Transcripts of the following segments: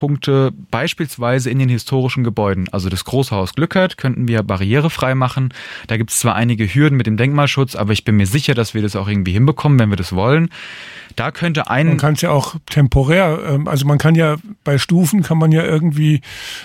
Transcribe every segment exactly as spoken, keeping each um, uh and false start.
Punkte beispielsweise in den historischen Gebäuden. Also das Große Haus Glückert könnten wir barrierefrei machen. Da gibt es zwar einige Hürden mit dem Denkmalschutz, aber ich bin mir sicher, dass wir das auch irgendwie hinbekommen, wenn wir das wollen. Da könnte ein... Man kann es ja auch temporär, also man kann ja bei Stufen kann man ja irgendwie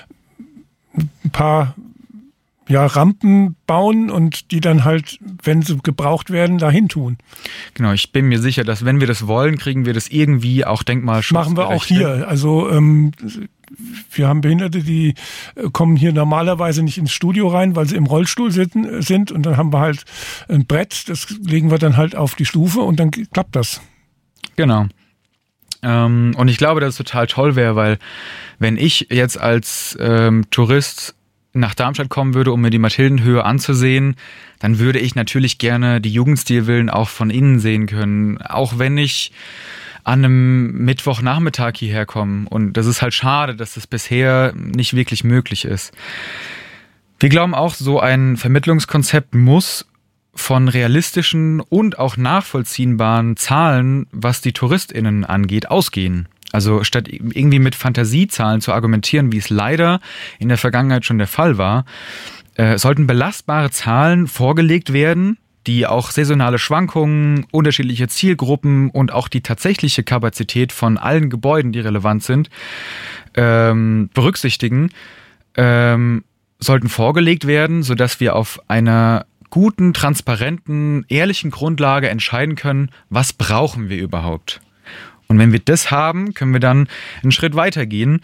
ein paar ja, Rampen bauen und die dann halt, wenn sie gebraucht werden, dahin tun. Genau, ich bin mir sicher, dass wenn wir das wollen, kriegen wir das irgendwie auch denkmalschutz. Machen wir auch hier. Also ähm, wir haben Behinderte, die kommen hier normalerweise nicht ins Studio rein, weil sie im Rollstuhl sitzen, sind und dann haben wir halt ein Brett, das legen wir dann halt auf die Stufe und dann klappt das. Genau. Ähm, und ich glaube, dass es total toll wäre, weil wenn ich jetzt als ähm, Tourist nach Darmstadt kommen würde, um mir die Mathildenhöhe anzusehen, dann würde ich natürlich gerne die Jugendstilvillen auch von innen sehen können, auch wenn ich an einem Mittwochnachmittag hierher komme. Und das ist halt schade, dass das bisher nicht wirklich möglich ist. Wir glauben auch, so ein Vermittlungskonzept muss von realistischen und auch nachvollziehbaren Zahlen, was die TouristInnen angeht, ausgehen. Also statt irgendwie mit Fantasiezahlen zu argumentieren, wie es leider in der Vergangenheit schon der Fall war, äh, sollten belastbare Zahlen vorgelegt werden, die auch saisonale Schwankungen, unterschiedliche Zielgruppen und auch die tatsächliche Kapazität von allen Gebäuden, die relevant sind, ähm, berücksichtigen, ähm, sollten vorgelegt werden, sodass wir auf einer guten, transparenten, ehrlichen Grundlage entscheiden können, was brauchen wir überhaupt. Und wenn wir das haben, können wir dann einen Schritt weitergehen.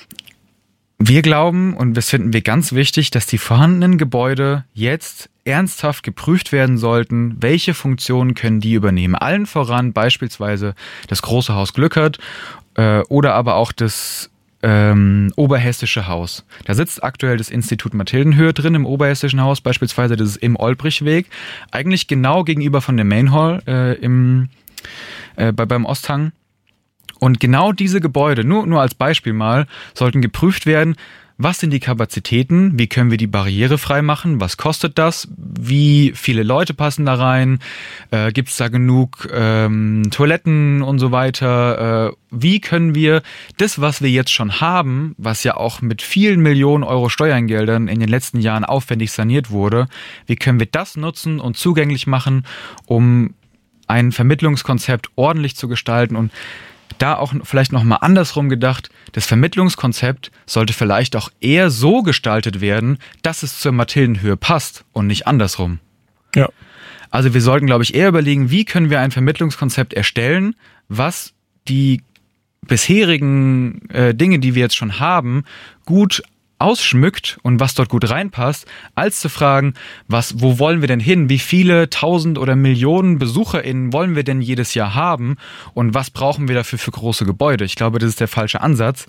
Wir glauben, und das finden wir ganz wichtig, dass die vorhandenen Gebäude jetzt ernsthaft geprüft werden sollten, welche Funktionen können die übernehmen. Allen voran beispielsweise das Große Haus Glückert äh, oder aber auch das ähm, Oberhessische Haus. Da sitzt aktuell das Institut Mathildenhöhe drin im Oberhessischen Haus, beispielsweise das ist im Olbrichweg, eigentlich genau gegenüber von der Main Hall äh, im, äh, bei, beim Osthang. Und genau diese Gebäude, nur, nur als Beispiel mal, sollten geprüft werden, was sind die Kapazitäten, wie können wir die barrierefrei machen, was kostet das, wie viele Leute passen da rein, äh, gibt es da genug ähm, Toiletten und so weiter, äh, wie können wir das, was wir jetzt schon haben, was ja auch mit vielen Millionen Euro Steuergeldern in den letzten Jahren aufwendig saniert wurde, wie können wir das nutzen und zugänglich machen, um ein Vermittlungskonzept ordentlich zu gestalten. Und da auch vielleicht nochmal andersrum gedacht, das Vermittlungskonzept sollte vielleicht auch eher so gestaltet werden, dass es zur Mathildenhöhe passt und nicht andersrum. Ja. Also wir sollten, glaube ich, eher überlegen, wie können wir ein Vermittlungskonzept erstellen, was die bisherigen äh, Dinge, die wir jetzt schon haben, gut ausschmückt und was dort gut reinpasst, als zu fragen, was, wo wollen wir denn hin? Wie viele tausend oder Millionen BesucherInnen wollen wir denn jedes Jahr haben? Und was brauchen wir dafür für große Gebäude? Ich glaube, das ist der falsche Ansatz.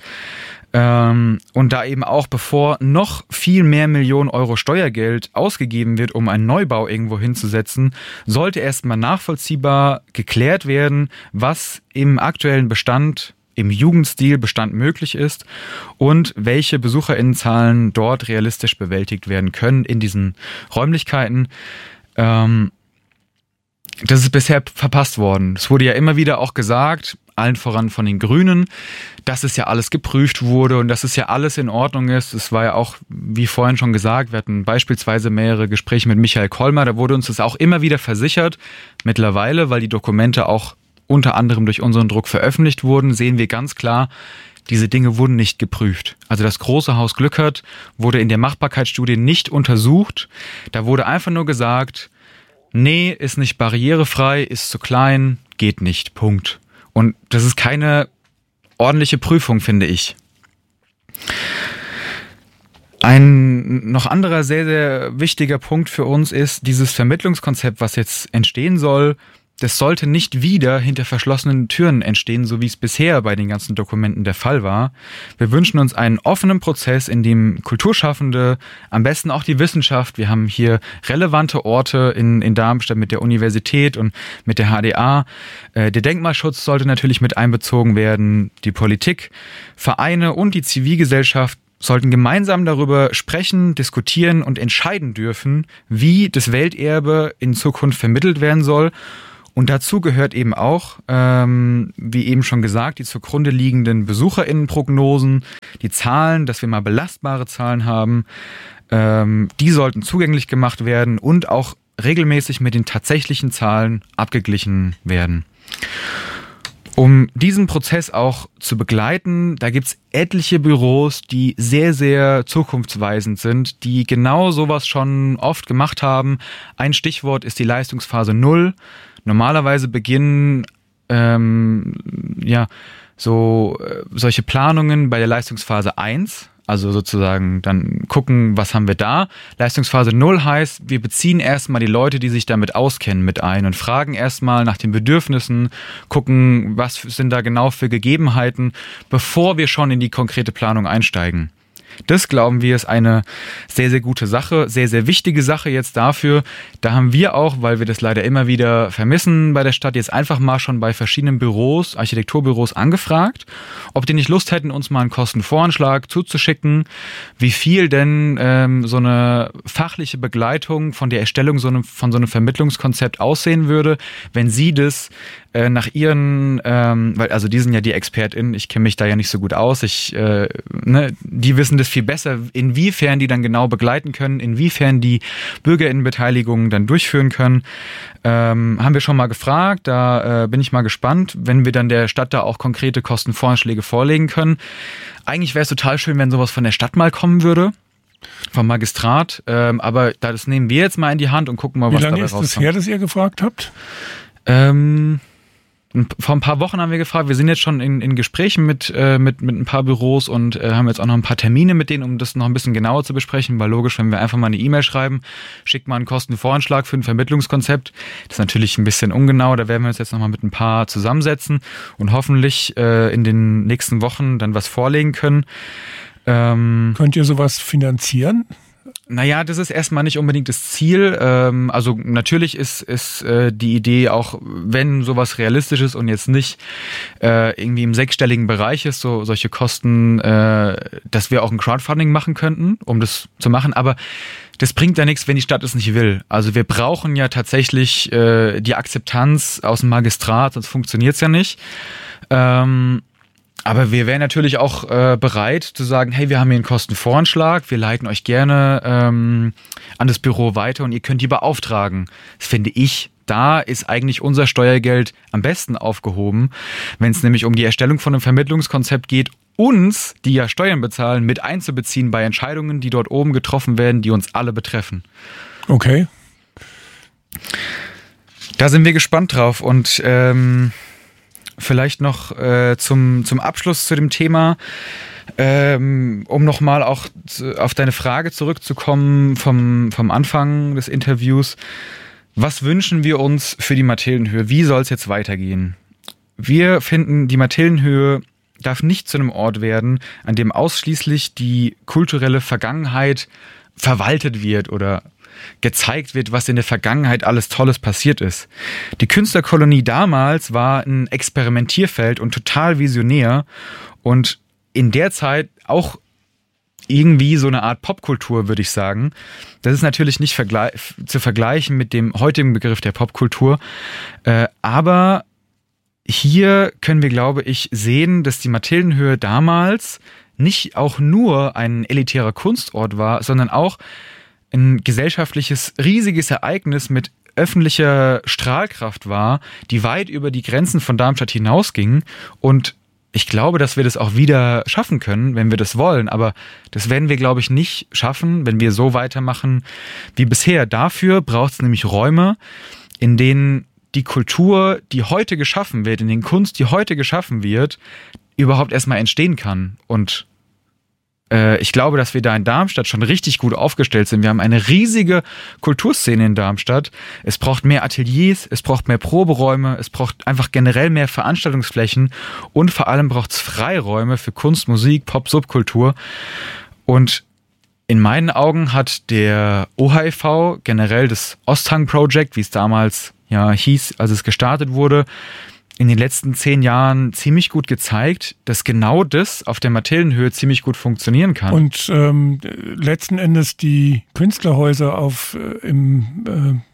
Ähm, und da eben auch, bevor noch viel mehr Millionen Euro Steuergeld ausgegeben wird, um einen Neubau irgendwo hinzusetzen, sollte erstmal nachvollziehbar geklärt werden, was im aktuellen Bestand im Jugendstilbestand möglich ist und welche BesucherInnenzahlen dort realistisch bewältigt werden können in diesen Räumlichkeiten. Ähm, das ist bisher verpasst worden. Es wurde ja immer wieder auch gesagt, allen voran von den Grünen, dass es ja alles geprüft wurde und dass es ja alles in Ordnung ist. Es war ja auch, wie vorhin schon gesagt, wir hatten beispielsweise mehrere Gespräche mit Michael Kollmar, da wurde uns das auch immer wieder versichert. Mittlerweile, weil die Dokumente auch unter anderem durch unseren Druck veröffentlicht wurden, sehen wir ganz klar, diese Dinge wurden nicht geprüft. Also das Große Haus Glückert wurde in der Machbarkeitsstudie nicht untersucht. Da wurde einfach nur gesagt, nee, ist nicht barrierefrei, ist zu klein, geht nicht, Punkt. Und das ist keine ordentliche Prüfung, finde ich. Ein noch anderer sehr, sehr wichtiger Punkt für uns ist, dieses Vermittlungskonzept, was jetzt entstehen soll, das sollte nicht wieder hinter verschlossenen Türen entstehen, so wie es bisher bei den ganzen Dokumenten der Fall war. Wir wünschen uns einen offenen Prozess, in dem Kulturschaffende, am besten auch die Wissenschaft, wir haben hier relevante Orte in, in Darmstadt mit der Universität und mit der H D A. Der Denkmalschutz sollte natürlich mit einbezogen werden, die Politik, Vereine und die Zivilgesellschaft sollten gemeinsam darüber sprechen, diskutieren und entscheiden dürfen, wie das Welterbe in Zukunft vermittelt werden soll. Und dazu gehört eben auch, ähm, wie eben schon gesagt, die zugrunde liegenden BesucherInnenprognosen, die Zahlen, dass wir mal belastbare Zahlen haben, ähm, die sollten zugänglich gemacht werden und auch regelmäßig mit den tatsächlichen Zahlen abgeglichen werden. Um diesen Prozess auch zu begleiten, da gibt's etliche Büros, die sehr, sehr zukunftsweisend sind, die genau sowas schon oft gemacht haben. Ein Stichwort ist die Leistungsphase null. Normalerweise beginnen ähm, ja so äh, solche Planungen bei der Leistungsphase eins. Also sozusagen dann gucken, was haben wir da. Leistungsphase null heißt, wir beziehen erstmal die Leute, die sich damit auskennen, mit ein und fragen erstmal nach den Bedürfnissen, gucken, was sind da genau für Gegebenheiten, bevor wir schon in die konkrete Planung einsteigen. Das, glauben wir, ist eine sehr, sehr gute Sache, sehr, sehr wichtige Sache jetzt dafür. Da haben wir auch, weil wir das leider immer wieder vermissen bei der Stadt, jetzt einfach mal schon bei verschiedenen Büros, Architekturbüros angefragt, ob die nicht Lust hätten, uns mal einen Kostenvoranschlag zuzuschicken, wie viel denn ähm, so eine fachliche Begleitung von der Erstellung so einem, von so einem Vermittlungskonzept aussehen würde, wenn sie das äh, nach ihren, ähm, weil also die sind ja die ExpertInnen, ich kenne mich da ja nicht so gut aus, ich, äh, ne, die wissen das viel besser, inwiefern die dann genau begleiten können, inwiefern die BürgerInnenbeteiligung dann durchführen können. Ähm, haben wir schon mal gefragt, da äh, bin ich mal gespannt, wenn wir dann der Stadt da auch konkrete Kostenvoranschläge vorlegen können. Eigentlich wäre es total schön, wenn sowas von der Stadt mal kommen würde, vom Magistrat, ähm, aber das nehmen wir jetzt mal in die Hand und gucken mal, Wie was dabei lange rauskommt. ist das her, dass ihr gefragt habt? Ähm... Vor ein paar Wochen haben wir gefragt, wir sind jetzt schon in, in Gesprächen mit, äh, mit, mit ein paar Büros und äh, haben jetzt auch noch ein paar Termine mit denen, um das noch ein bisschen genauer zu besprechen, weil logisch, wenn wir einfach mal eine E-Mail schreiben, schickt mal einen Kostenvoranschlag für ein Vermittlungskonzept, das ist natürlich ein bisschen ungenau, da werden wir uns jetzt noch mal mit ein paar zusammensetzen und hoffentlich äh, in den nächsten Wochen dann was vorlegen können. Ähm, Könnt ihr sowas finanzieren? Naja, das ist erstmal nicht unbedingt das Ziel. Ähm, also natürlich ist, ist äh, die Idee auch, wenn sowas realistisch ist und jetzt nicht äh, irgendwie im sechsstelligen Bereich ist, so solche Kosten, äh, dass wir auch ein Crowdfunding machen könnten, um das zu machen. Aber das bringt ja nichts, wenn die Stadt es nicht will. Also wir brauchen ja tatsächlich äh, die Akzeptanz aus dem Magistrat, sonst funktioniert es ja nicht. Ähm, Aber wir wären natürlich auch äh, bereit zu sagen, hey, wir haben hier einen Kostenvoranschlag, wir leiten euch gerne ähm, an das Büro weiter und ihr könnt die beauftragen. Das finde ich, da ist eigentlich unser Steuergeld am besten aufgehoben, wenn es nämlich um die Erstellung von einem Vermittlungskonzept geht, uns, die ja Steuern bezahlen, mit einzubeziehen bei Entscheidungen, die dort oben getroffen werden, die uns alle betreffen. Okay. Da sind wir gespannt drauf und ähm, vielleicht noch äh, zum, zum Abschluss zu dem Thema, ähm, um nochmal auch zu, auf deine Frage zurückzukommen vom, vom Anfang des Interviews. Was wünschen wir uns für die Mathildenhöhe? Wie soll es jetzt weitergehen? Wir finden, die Mathildenhöhe darf nicht zu einem Ort werden, an dem ausschließlich die kulturelle Vergangenheit verwaltet wird oder gezeigt wird, was in der Vergangenheit alles Tolles passiert ist. Die Künstlerkolonie damals war ein Experimentierfeld und total visionär und in der Zeit auch irgendwie so eine Art Popkultur, würde ich sagen. Das ist natürlich nicht vergle- zu vergleichen mit dem heutigen Begriff der Popkultur, äh, aber hier können wir, glaube ich, sehen, dass die Mathildenhöhe damals nicht auch nur ein elitärer Kunstort war, sondern auch ein gesellschaftliches, riesiges Ereignis mit öffentlicher Strahlkraft war, die weit über die Grenzen von Darmstadt hinausging. Und ich glaube, dass wir das auch wieder schaffen können, wenn wir das wollen. Aber das werden wir, glaube ich, nicht schaffen, wenn wir so weitermachen wie bisher. Dafür braucht es nämlich Räume, in denen die Kultur, die heute geschaffen wird, in den Kunst, die heute geschaffen wird, überhaupt erstmal entstehen kann. Und ich glaube, dass wir da in Darmstadt schon richtig gut aufgestellt sind. Wir haben eine riesige Kulturszene in Darmstadt. Es braucht mehr Ateliers, es braucht mehr Proberäume, es braucht einfach generell mehr Veranstaltungsflächen und vor allem braucht es Freiräume für Kunst, Musik, Pop, Subkultur. Und in meinen Augen hat der O H E V, generell das Osthang Project, wie es damals ja hieß, als es gestartet wurde, in den letzten zehn Jahren ziemlich gut gezeigt, dass genau das auf der Mathildenhöhe ziemlich gut funktionieren kann. Und ähm, letzten Endes die Künstlerhäuser auf äh, im äh,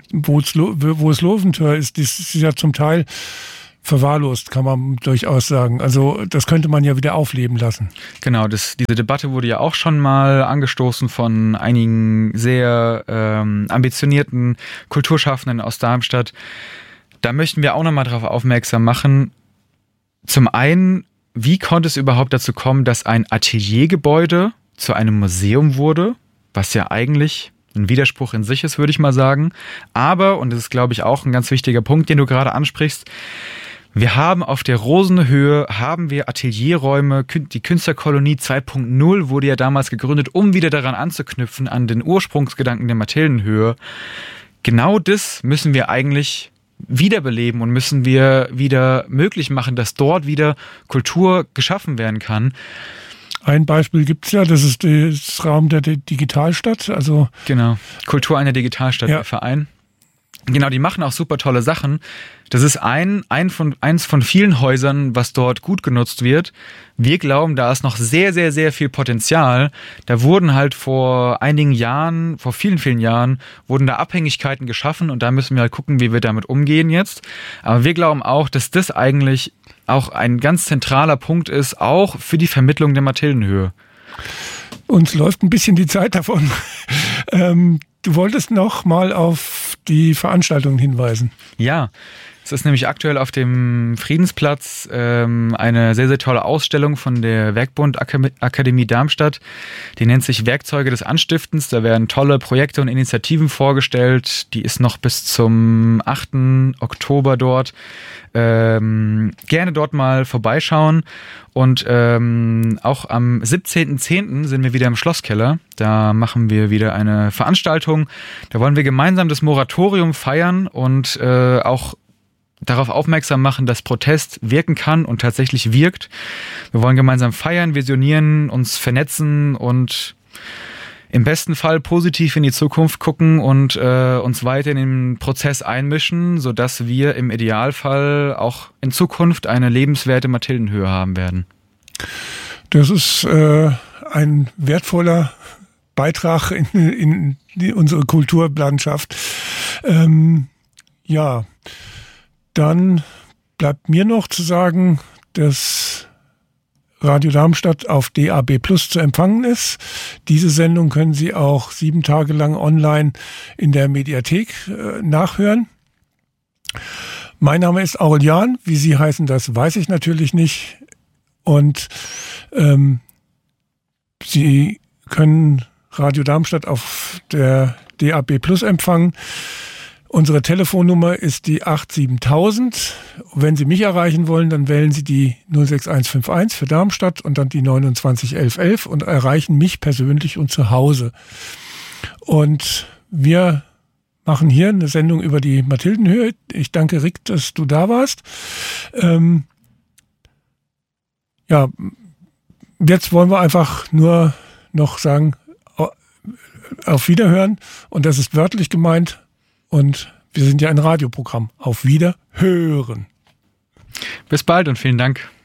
wo es, wo es Löwentor ist, das ist ja zum Teil verwahrlost, kann man durchaus sagen. Also das könnte man ja wieder aufleben lassen. Genau, das, diese Debatte wurde ja auch schon mal angestoßen von einigen sehr ähm, ambitionierten Kulturschaffenden aus Darmstadt. Da möchten wir auch nochmal darauf aufmerksam machen. Zum einen, wie konnte es überhaupt dazu kommen, dass ein Ateliergebäude zu einem Museum wurde, was ja eigentlich ein Widerspruch in sich ist, würde ich mal sagen. Aber, und das ist, glaube ich, auch ein ganz wichtiger Punkt, den du gerade ansprichst, wir haben auf der Rosenhöhe, haben wir Atelierräume, die Künstlerkolonie zwei Punkt null wurde ja damals gegründet, um wieder daran anzuknüpfen, an den Ursprungsgedanken der Mathildenhöhe. Genau das müssen wir eigentlich wiederbeleben und müssen wir wieder möglich machen, dass dort wieder Kultur geschaffen werden kann. Ein Beispiel gibt's ja, das ist das Raum der Digitalstadt. Also genau, Kultur einer Digitalstadt, ja. Der Verein. Genau, die machen auch super tolle Sachen. Das ist ein, ein von, eins von vielen Häusern, was dort gut genutzt wird. Wir glauben, da ist noch sehr, sehr, sehr viel Potenzial. Da wurden halt vor einigen Jahren, vor vielen, vielen Jahren, wurden da Abhängigkeiten geschaffen und da müssen wir halt gucken, wie wir damit umgehen jetzt. Aber wir glauben auch, dass das eigentlich auch ein ganz zentraler Punkt ist, auch für die Vermittlung der Mathildenhöhe. Uns läuft ein bisschen die Zeit davon. ähm, du wolltest noch mal auf die Veranstaltungen hinweisen. Ja, es ist nämlich aktuell auf dem Friedensplatz ähm, eine sehr, sehr tolle Ausstellung von der Werkbund Akademie Darmstadt. Die nennt sich Werkzeuge des Anstiftens. Da werden tolle Projekte und Initiativen vorgestellt. Die ist noch bis zum achten Oktober dort. Ähm, gerne dort mal vorbeischauen. Und ähm, auch am siebzehnten zehnten sind wir wieder im Schlosskeller. Da machen wir wieder eine Veranstaltung. Da wollen wir gemeinsam das Moratorium feiern und äh, auch darauf aufmerksam machen, dass Protest wirken kann und tatsächlich wirkt. Wir wollen gemeinsam feiern, visionieren, uns vernetzen und im besten Fall positiv in die Zukunft gucken und äh, uns weiter in den Prozess einmischen, sodass wir im Idealfall auch in Zukunft eine lebenswerte Mathildenhöhe haben werden. Das ist äh, ein wertvoller Beitrag in, in die, unsere Kulturlandschaft. Ähm, ja, dann bleibt mir noch zu sagen, dass Radio Darmstadt auf D A B Plus zu empfangen ist. Diese Sendung können Sie auch sieben Tage lang online in der Mediathek äh, nachhören. Mein Name ist Aurelian. Wie Sie heißen, das weiß ich natürlich nicht. Und ähm, Sie können Radio Darmstadt auf der D A B Plus empfangen. Unsere Telefonnummer ist die acht sieben tausend. Wenn Sie mich erreichen wollen, dann wählen Sie die null sechs eins fünf eins für Darmstadt und dann die neunundzwanzig elf elf und erreichen mich persönlich und zu Hause. Und wir machen hier eine Sendung über die Mathildenhöhe. Ich danke Rick, dass du da warst. Ähm, ja, jetzt wollen wir einfach nur noch sagen, auf Wiederhören. Und das ist wörtlich gemeint. Und wir sind ja ein Radioprogramm. Auf Wiederhören. Bis bald und vielen Dank.